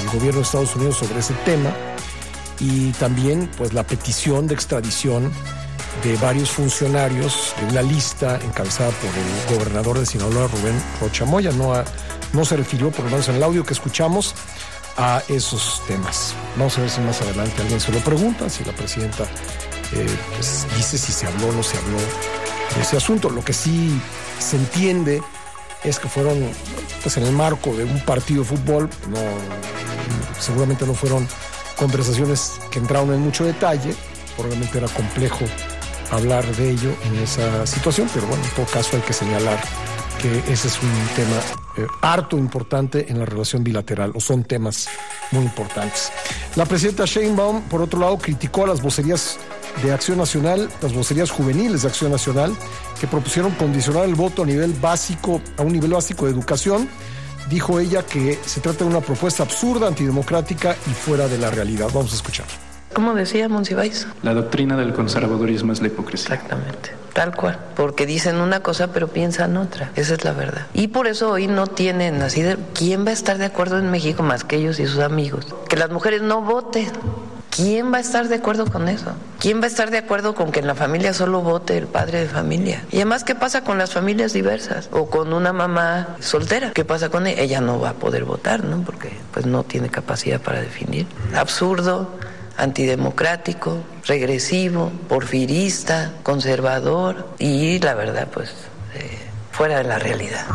gobierno de Estados Unidos sobre ese tema, y también pues la petición de extradición de varios funcionarios de una lista encabezada por el gobernador de Sinaloa, Rubén Rocha Moya. No se refirió, por lo menos en el audio que escuchamos, a esos temas. Vamos a ver si más adelante alguien se lo pregunta, si la presidenta pues dice si se habló o no se habló de ese asunto. Lo que sí se entiende es que fueron pues en el marco de un partido de fútbol. Seguramente no fueron conversaciones que entraron en mucho detalle, probablemente era complejo hablar de ello en esa situación, pero bueno, en todo caso hay que señalar que ese es un tema harto importante en la relación bilateral, o son temas muy importantes. La presidenta Sheinbaum, por otro lado, criticó a las vocerías de Acción Nacional, las vocerías juveniles de Acción Nacional, que propusieron condicionar el voto a un nivel básico de educación. Dijo ella que se trata de una propuesta absurda, antidemocrática y fuera de la realidad. Vamos a escuchar. ¿Cómo decía Monsiváis? La doctrina del conservadurismo es la hipocresía. Exactamente, tal cual. Porque dicen una cosa pero piensan otra. Esa es la verdad. Y por eso hoy no tienen así de... ¿Quién va a estar de acuerdo en México más que ellos y sus amigos? Que las mujeres no voten. ¿Quién va a estar de acuerdo con eso? ¿Quién va a estar de acuerdo con que en la familia solo vote el padre de familia? Y además, ¿qué pasa con las familias diversas? O con una mamá soltera. ¿Qué pasa con ella? Ella no va a poder votar, ¿no? Porque pues no tiene capacidad para definir. Absurdo, antidemocrático, regresivo, porfirista, conservador y la verdad, pues, fuera de la realidad.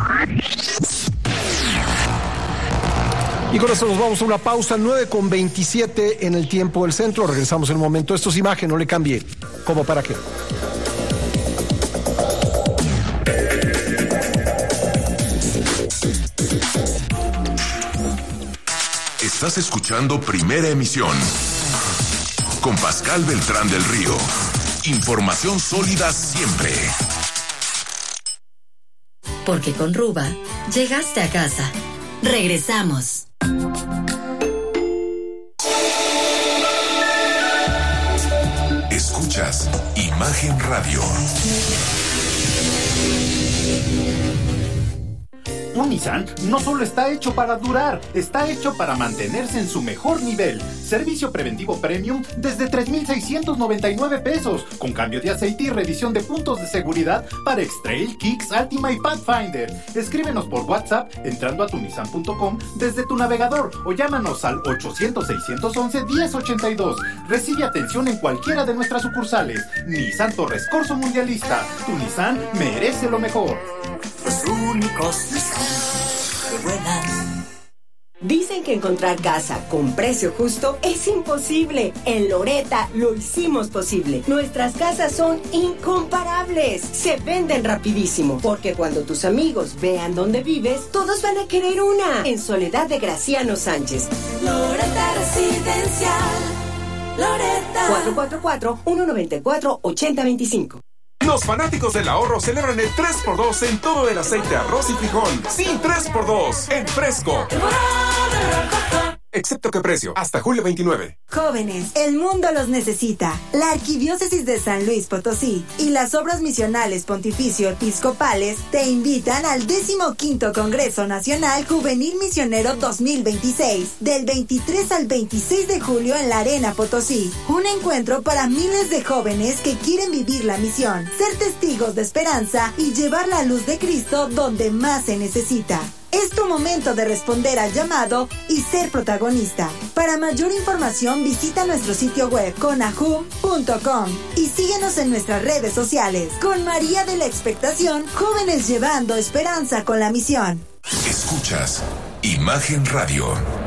Y con esto nos vamos a una pausa, 9:27 en el tiempo del centro. Regresamos en un momento. Esto es Imagen, no le cambie. ¿Cómo para qué? Estás escuchando Primera Emisión con Pascal Beltrán del Río. Información sólida siempre. Porque con Ruba llegaste a casa. Regresamos. Escuchas Imagen Radio. Un Nissan no solo está hecho para durar, está hecho para mantenerse en su mejor nivel. Servicio preventivo premium desde 3,699 pesos, con cambio de aceite y revisión de puntos de seguridad para X-Trail, Kicks, Altima y Pathfinder. Escríbenos por WhatsApp entrando a tunissan.com desde tu navegador o llámanos al 800-611-1082. Recibe atención en cualquiera de nuestras sucursales. Nissan Torres Corso Mundialista. Tu Nissan merece lo mejor. Los únicos Nissan que vuelan. Dicen que encontrar casa con precio justo es imposible. En Loretta lo hicimos posible. Nuestras casas son incomparables. Se venden rapidísimo. Porque cuando tus amigos vean dónde vives, todos van a querer una. En Soledad de Graciano Sánchez. Loretta Residencial. Loretta. 444-194-8025. Los fanáticos del ahorro celebran el 3x2 en todo el aceite, arroz y frijol. Sí, 3x2 en Fresco. Excepto que precio, hasta julio 29. Jóvenes, el mundo los necesita. La Arquidiócesis de San Luis Potosí y las obras misionales pontificio episcopales te invitan al 15º Congreso Nacional Juvenil Misionero 2026, del 23 al 26 de julio en la Arena Potosí. Un encuentro para miles de jóvenes que quieren vivir la misión, ser testigos de esperanza y llevar la luz de Cristo donde más se necesita. Es tu momento de responder al llamado y ser protagonista. Para mayor información visita nuestro sitio web conajum.com y síguenos en nuestras redes sociales. Con María de la Expectación, jóvenes llevando esperanza con la misión. Escuchas Imagen Radio.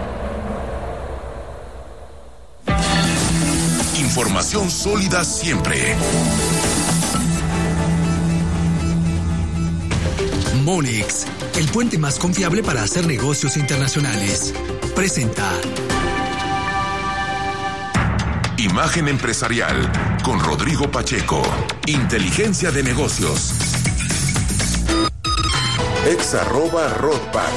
Información sólida siempre. Monex, el puente más confiable para hacer negocios internacionales. Presenta Imagen Empresarial con Rodrigo Pacheco. Inteligencia de negocios. @Rodpack.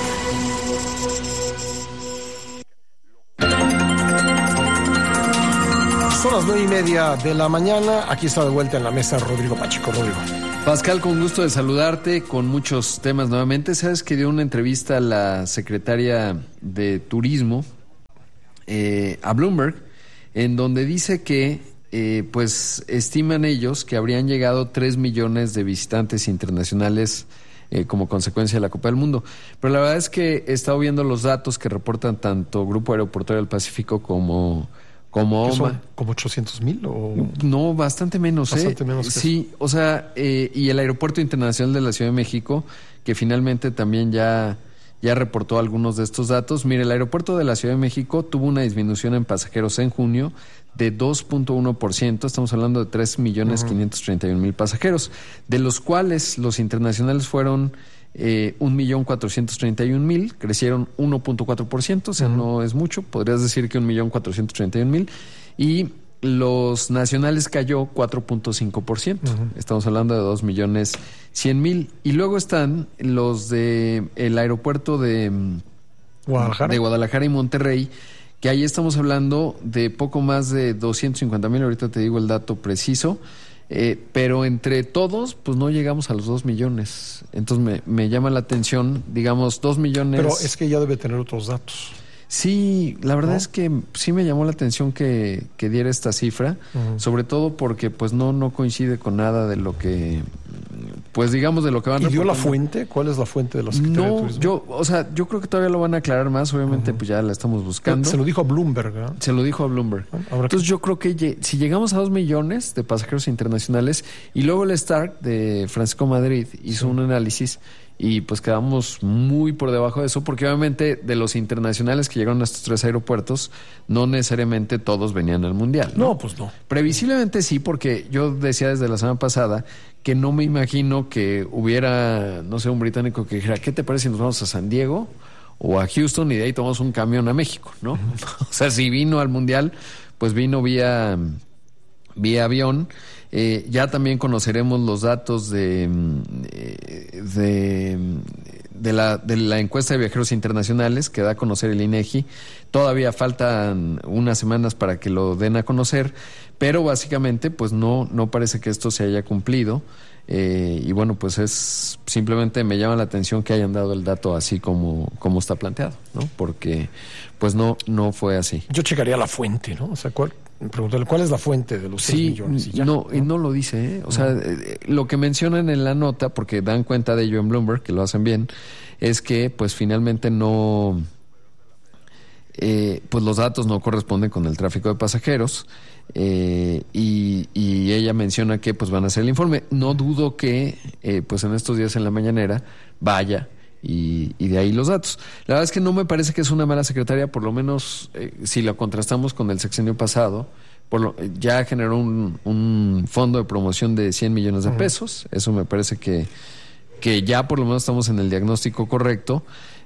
Son las 9:30 de la mañana. Aquí está de vuelta en la mesa Rodrigo Pacheco. Rodrigo. Pascal, con gusto de saludarte, con muchos temas nuevamente. Sabes que dio una entrevista a la secretaria de Turismo, a Bloomberg, en donde dice que pues estiman ellos que habrían llegado 3 millones de visitantes internacionales como consecuencia de la Copa del Mundo. Pero la verdad es que he estado viendo los datos que reportan tanto Grupo Aeroportuario del Pacífico como OMA. ¿Son como 800,000 o...? No, bastante menos. Bastante menos que sí, o sea, y el Aeropuerto Internacional de la Ciudad de México, que finalmente también ya reportó algunos de estos datos. Mire, el Aeropuerto de la Ciudad de México tuvo una disminución en pasajeros en junio de 2.1%, estamos hablando de 3.531.000 pasajeros, de los cuales los internacionales fueron 1.431.000, crecieron 1.4%, o sea, no es mucho, podrías decir que 1.431.000, y los nacionales cayó 4.5%, estamos hablando de 2.100.000, y luego están los de el aeropuerto de Guadalajara y Monterrey, que ahí estamos hablando de poco más de 250,000, ahorita te digo el dato preciso, pero entre todos, pues no llegamos a los 2 millones. Entonces me llama la atención, digamos, 2 millones... Pero es que ya debe tener otros datos. Sí, la verdad es que sí me llamó la atención que diera esta cifra, sobre todo porque pues no coincide con nada de lo que... Pues digamos de lo que van a... ¿Y dio la fuente? ¿Cuál es la fuente de la Secretaría de Turismo? Yo creo que todavía lo van a aclarar más, obviamente pues ya la estamos buscando. Se lo dijo a Bloomberg, ¿verdad? Se lo dijo a Bloomberg. Entonces yo creo que si llegamos a 2 millones de pasajeros internacionales, y luego el Stark de Francisco Madrid hizo un análisis y pues quedamos muy por debajo de eso, porque obviamente de los internacionales que llegaron a estos 3 aeropuertos, no necesariamente todos venían al Mundial, ¿no? No, pues no. Previsiblemente sí, porque yo decía desde la semana pasada que no me imagino que hubiera, no sé, un británico que dijera, ¿qué te parece si nos vamos a San Diego o a Houston y de ahí tomamos un camión a México, ¿no? O sea, si vino al Mundial, pues vino vía avión. Ya también conoceremos los datos de la encuesta de viajeros internacionales que da a conocer el INEGI. Todavía faltan unas semanas para que lo den a conocer, pero básicamente pues no parece que esto se haya cumplido. Y bueno, pues simplemente me llama la atención que hayan dado el dato así como está planteado, ¿no? Porque pues no fue así. Yo checaría la fuente, ¿no? O sea, preguntarle cuál es la fuente de los 6 millones. Y ya, no lo dice, ¿eh? O sea, lo que mencionan en la nota, porque dan cuenta de ello en Bloomberg, que lo hacen bien, es que pues finalmente no... pues los datos no corresponden con el tráfico de pasajeros, y ella menciona que pues van a hacer el informe. No dudo que pues en estos días en la mañanera vaya y de ahí los datos. La verdad es que no me parece que es una mala secretaria, por lo menos si la contrastamos con el sexenio pasado. Ya generó un fondo de promoción de 100 millones de pesos. Eso me parece que ya por lo menos estamos en el diagnóstico correcto.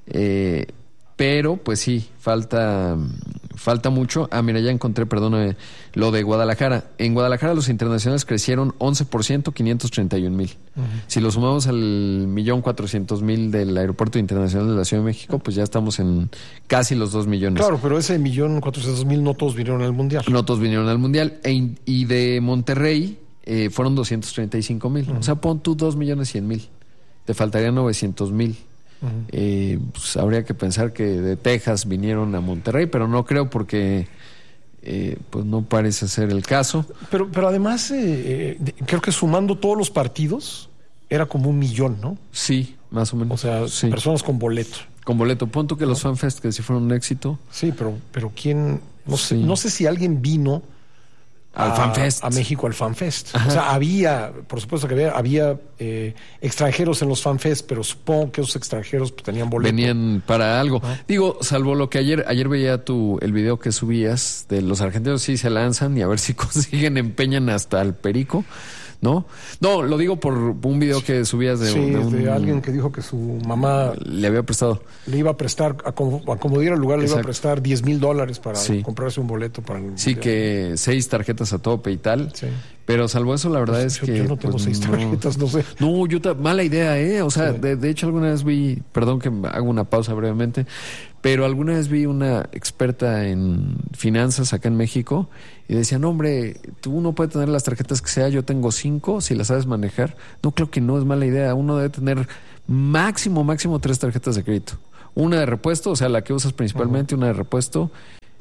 Pero pues sí, falta mucho. Mira, ya encontré, perdóname, lo de Guadalajara. En Guadalajara los internacionales crecieron 11%, 531,000. Si lo sumamos al 1.400.000 del Aeropuerto Internacional de la Ciudad de México, pues ya estamos en casi los 2 millones. Claro, pero ese 1.400.000 no todos vinieron al Mundial. No todos vinieron al Mundial. Y de Monterrey fueron 235,000. O sea, pon tú 2.100.000. Te faltarían 900,000. Pues habría que pensar que de Texas vinieron a Monterrey, pero no creo porque pues no parece ser el caso. Pero además creo que sumando todos los partidos era como 1 millón, ¿no? Sí, más o menos. O sea, sí. Personas con boleto. Con boleto. Pon tú que los FanFest, que sí fueron un éxito. Sí, pero ¿quién? No sé si alguien vino al FanFest. A México al FanFest. O sea, por supuesto que había extranjeros en los FanFest, pero supongo que esos extranjeros pues, tenían boleto. Venían para algo. Digo, salvo lo que ayer veía el video que subías de los argentinos, sí se lanzan y a ver si empeñan hasta el perico, ¿no? No, lo digo por un video que subías de alguien que dijo que su mamá le había prestado. Le iba a prestar, a como diera el lugar, le iba a prestar $10,000 para comprarse un boleto para el Sí, que 6 tarjetas a tope y tal. Sí. Pero salvo eso, la verdad es que... Yo no tengo 6 tarjetas, no sé. No, mala idea, ¿eh? O sea, de hecho alguna vez vi, perdón que hago una pausa brevemente, pero alguna vez vi una experta en finanzas acá en México y decía, no, hombre, tú no puedes tener las tarjetas que sea, yo tengo 5, si las sabes manejar. No, creo que no es mala idea. Uno debe tener máximo 3 tarjetas de crédito. Una de repuesto, o sea, la que usas principalmente, una de repuesto,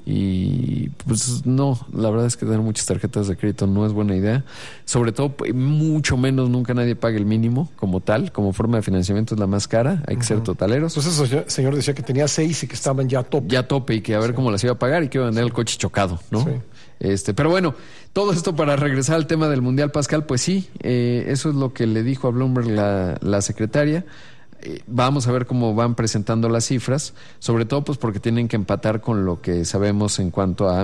Y pues no, la verdad es que tener muchas tarjetas de crédito no es buena idea. Sobre todo, mucho menos nunca nadie pague el mínimo como tal, como forma de financiamiento es la más cara, hay que ser totaleros. Pues ese señor decía que tenía 6 y que estaban ya a tope. Ya a tope y que a ver cómo las iba a pagar y que iba a vender el coche chocado, ¿no? Sí. Pero bueno, todo esto para regresar al tema del Mundial, Pascal, pues sí, eso es lo que le dijo a Bloomberg la secretaria. Vamos a ver cómo van presentando las cifras, sobre todo pues porque tienen que empatar con lo que sabemos en cuanto a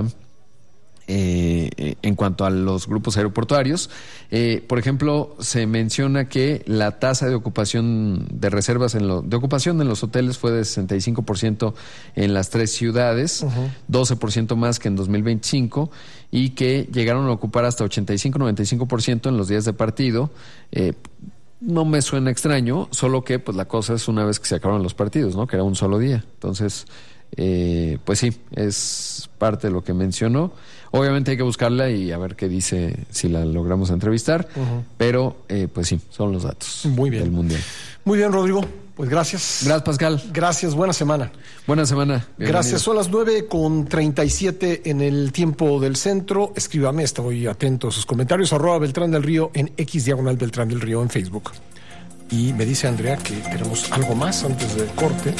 los grupos aeroportuarios. Por ejemplo, se menciona que la tasa de ocupación de reservas de ocupación en los hoteles fue de 65% en las 3 ciudades, 12% más que en 2025, y que llegaron a ocupar hasta 85-95% en los días de partido. No me suena extraño, solo que pues la cosa es una vez que se acabaron los partidos, ¿no? Que era un solo día. Entonces, pues sí, es parte de lo que mencionó. Obviamente hay que buscarla y a ver qué dice si la logramos entrevistar, pero pues sí, son los datos del Mundial. Muy bien, Rodrigo. Pues gracias. Gracias, Pascal. Gracias, buena semana. Buena semana. Bienvenido. Gracias, son las 9:37 en el tiempo del centro. Escríbame, estoy atento a sus comentarios. @Beltrán del Río en X/Beltrán del Río en Facebook. Y me dice Andrea que tenemos algo más antes del corte.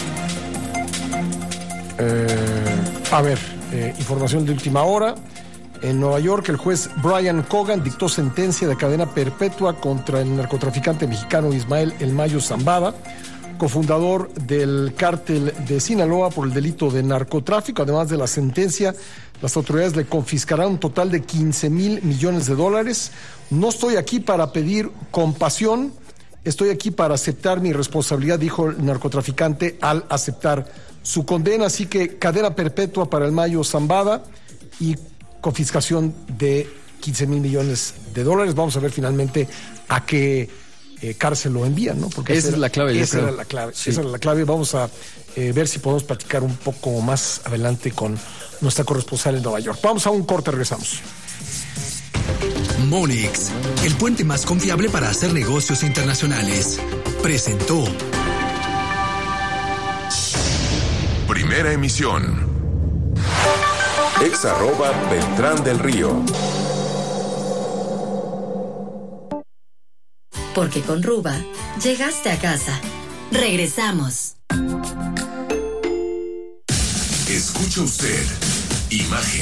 Información de última hora. En Nueva York, el juez Brian Cogan dictó sentencia de cadena perpetua contra el narcotraficante mexicano Ismael El Mayo Zambada, cofundador del cártel de Sinaloa, por el delito de narcotráfico. Además de la sentencia, las autoridades le confiscarán un total de $15,000 millones. No estoy aquí para pedir compasión, estoy aquí para aceptar mi responsabilidad, dijo el narcotraficante al aceptar su condena. Así que cadena perpetua para El Mayo Zambada y confiscación de $15,000 millones. Vamos a ver finalmente a qué cárcel lo envían, ¿no? Porque esa es la clave. Esa era la clave. Sí. Esa era la clave. Vamos a ver si podemos platicar un poco más adelante con nuestra corresponsal en Nueva York. Vamos a un corte, regresamos. Monix, el puente más confiable para hacer negocios internacionales, presentó Primera emisión. Beltrán del Río. Porque con Ruba llegaste a casa. Regresamos. Escucha usted. Imagen.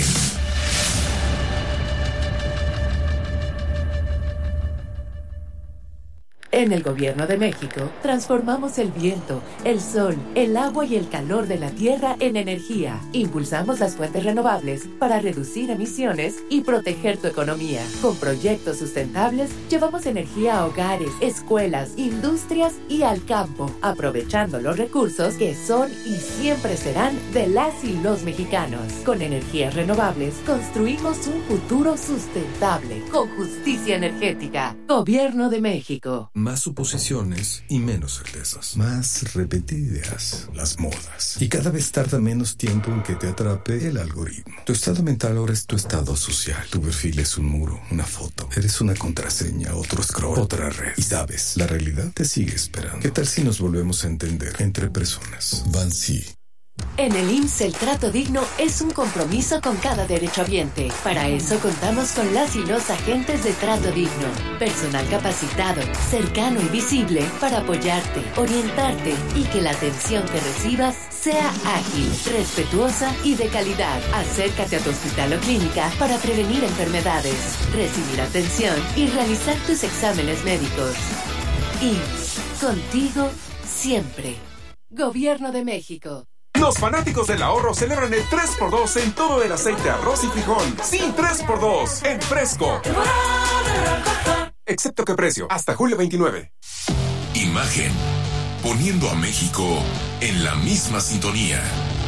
En el Gobierno de México, transformamos el viento, el sol, el agua y el calor de la tierra en energía. Impulsamos las fuentes renovables para reducir emisiones y proteger tu economía. Con proyectos sustentables, llevamos energía a hogares, escuelas, industrias y al campo, aprovechando los recursos que son y siempre serán de las y los mexicanos. Con energías renovables, construimos un futuro sustentable, con justicia energética. Gobierno de México. Más suposiciones y menos certezas. Más repetidas las modas. Y cada vez tarda menos tiempo en que te atrape el algoritmo. Tu estado mental ahora es tu estado social. Tu perfil es un muro, una foto. Eres una contraseña, otro scroll, otra red. Y sabes, la realidad te sigue esperando. ¿Qué tal si nos volvemos a entender entre personas? Bansi. En el IMSS el trato digno es un compromiso con cada derechohabiente. Para eso contamos con las y los agentes de trato digno. Personal capacitado, cercano y visible para apoyarte, orientarte y que la atención que recibas sea ágil, respetuosa y de calidad. Acércate a tu hospital o clínica para prevenir enfermedades, recibir atención y realizar tus exámenes médicos. IMSS, contigo siempre. Gobierno de México. Los fanáticos del ahorro celebran el 3x2 en todo el aceite, arroz y frijol. Sí, 3x2 en fresco. Excepto que precio, hasta julio 29. Imagen. Poniendo a México en la misma sintonía.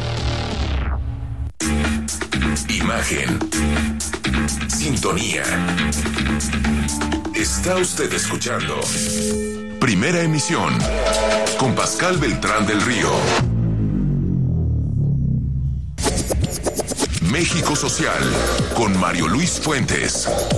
Imagen. Sintonía. Está usted escuchando Primera emisión con Pascal Beltrán del Río. México Social con Mario Luis Fuentes.